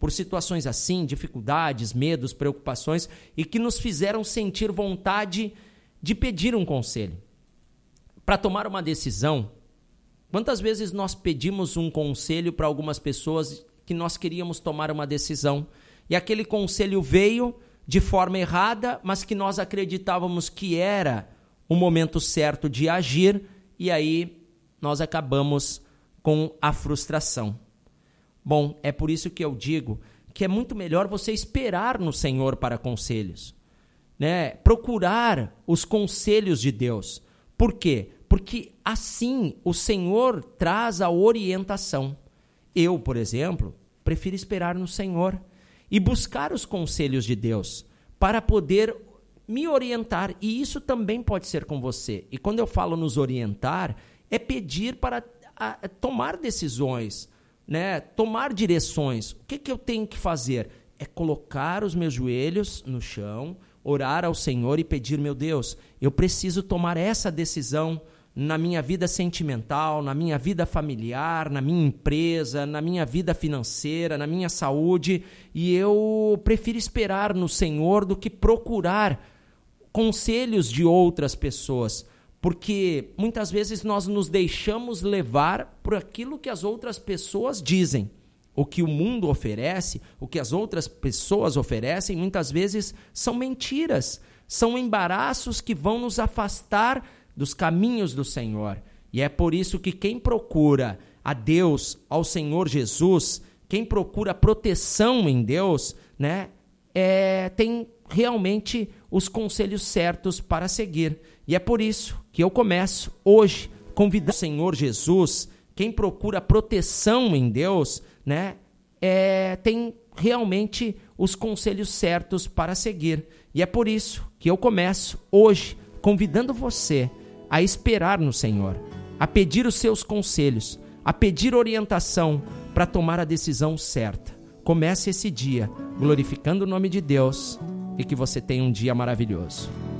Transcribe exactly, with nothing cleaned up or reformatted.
por situações assim, dificuldades, medos, preocupações, e que nos fizeram sentir vontade de pedir um conselho. Para tomar uma decisão, quantas vezes nós pedimos um conselho para algumas pessoas que nós queríamos tomar uma decisão, e aquele conselho veio de forma errada, mas que nós acreditávamos que era o momento certo de agir, e aí nós acabamos com a frustração. Bom, é por isso que eu digo que é muito melhor você esperar no Senhor para conselhos, né? Procurar os conselhos de Deus. Por quê? Porque assim o Senhor traz a orientação. Eu, por exemplo, prefiro esperar no Senhor e buscar os conselhos de Deus para poder me orientar. E isso também pode ser com você. E quando eu falo nos orientar, é pedir para a, a tomar decisões, né? Tomar direções. O que, que eu tenho que fazer? É colocar os meus joelhos no chão, orar ao Senhor e pedir, meu Deus, eu preciso tomar essa decisão na minha vida sentimental, na minha vida familiar, na minha empresa, na minha vida financeira, na minha saúde, e eu prefiro esperar no Senhor do que procurar conselhos de outras pessoas, porque muitas vezes nós nos deixamos levar por aquilo que as outras pessoas dizem. O que o mundo oferece, o que as outras pessoas oferecem, muitas vezes são mentiras, são embaraços que vão nos afastar dos caminhos do Senhor. E é por isso que quem procura a Deus, ao Senhor Jesus, quem procura proteção em Deus, né, é, tem realmente os conselhos certos para seguir. E é por isso que eu começo hoje convidando o Senhor Jesus, quem procura proteção em Deus, né, é, tem realmente os conselhos certos para seguir. E é por isso que eu começo hoje convidando você a esperar no Senhor, a pedir os seus conselhos, a pedir orientação para tomar a decisão certa. Comece esse dia glorificando o nome de Deus e que você tenha um dia maravilhoso.